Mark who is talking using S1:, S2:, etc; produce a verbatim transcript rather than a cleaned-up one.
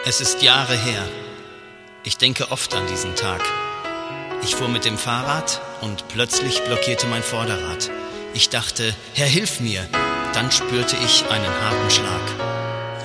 S1: Es ist Jahre her. Ich denke oft an diesen Tag. Ich fuhr mit dem Fahrrad und plötzlich blockierte mein Vorderrad. Ich dachte, Herr, hilf mir! Dann spürte ich einen harten Schlag.